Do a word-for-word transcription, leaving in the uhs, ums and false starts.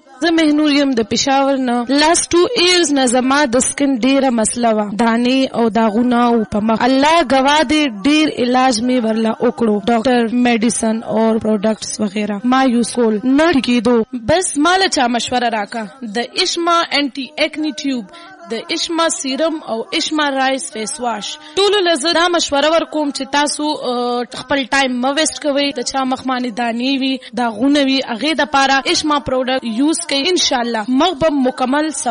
زه مهنور یم د پېښور نه. لاست ټو ایئرز نه زما د سکن ډېره مسله وه، دانې او داغونه او په مخ. الله ګواه دی ډېر علاج مې ورله وکړو، ډاکټر، میډیسن او پروډکټس وغیره ما یوز کول، نه ټیکېدو. بس ما له چا مشوره راکه د اشما انټي ایکنی ټیوب، د اشما سیرم او اشما رایس فیس واش. ټولو له زه دا مشوره ورکوم چې تاسو خپل ټایم مه ویسټ کوئ. د چا مخ باندې دانې وي، داغونه وي، هغې دپاره اشما پروډکټ یوز کوئ. انشاءالله مخ به مکمل